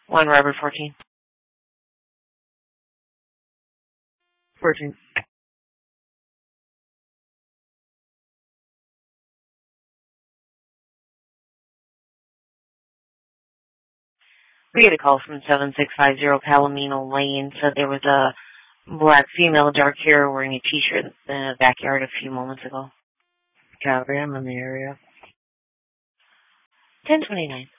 1 Robert 14. 14. We get a call from 7650 Palomino Lane. Said there was a black female, dark hair, wearing a t-shirt in the backyard a few moments ago. Copy, I'm in the area. 1029.